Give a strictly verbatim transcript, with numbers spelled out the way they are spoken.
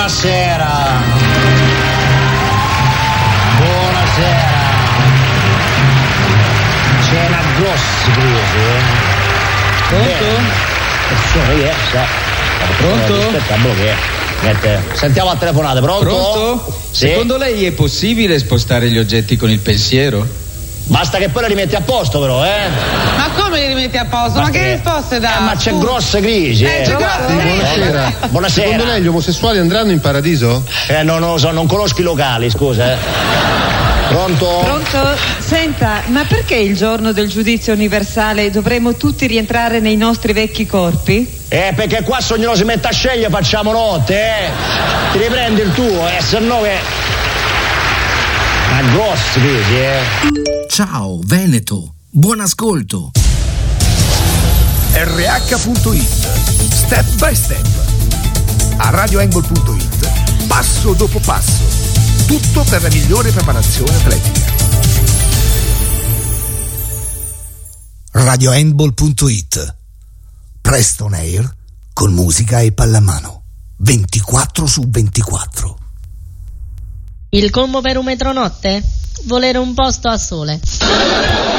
Buonasera. Buonasera. C'è una grossa crisi, eh? Pronto? Beh, sa. Pronto? Aspetta, che mette. Sentiamo la telefonata, pronto? Pronto? Sì? Secondo lei è possibile spostare gli oggetti con il pensiero? Basta che poi li rimetti a posto, però, eh? Ma come li rimetti a posto? Ma che risposte dà? Eh, ma c'è grossa crisi, eh? Eh, c'è grossa crisi. Buonasera. Buonasera. Secondo lei gli omosessuali andranno in paradiso? Eh, non, non lo so, non conosco i locali, scusa, eh. Pronto? Pronto? Senta, ma perché il giorno del giudizio universale dovremo tutti rientrare nei nostri vecchi corpi? Eh, perché qua se ognuno si mette a scegliere facciamo notte, eh? Ti riprendi il tuo, eh, se no che... Ma grossi crisi, eh? Ciao Veneto, buon ascolto. R H punto it, step by step. A radioangle punto it, passo dopo passo. Tutto per la migliore preparazione atletica. radiohandball punto it. Presto on air con musica e pallamano. ventiquattro su ventiquattro. Il combo per un metronotte? Volere un posto a sole.